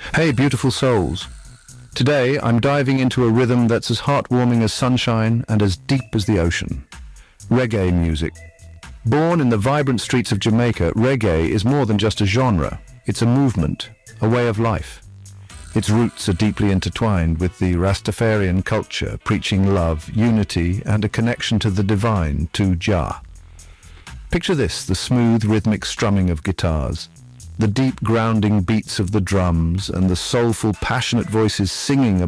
Hey, beautiful souls. Today I'm diving into a rhythm that's as heartwarming as sunshine and as deep as the ocean. Reggae music. Born in the vibrant streets of Jamaica, reggae is more than just a genre. It's a movement, a way of life. Its roots are deeply intertwined with the Rastafarian culture, preaching love, unity, and a connection to the divine, to Jah. Picture this, the smooth rhythmic strumming of guitars, the deep grounding beats of the drums, and the soulful, passionate voices singing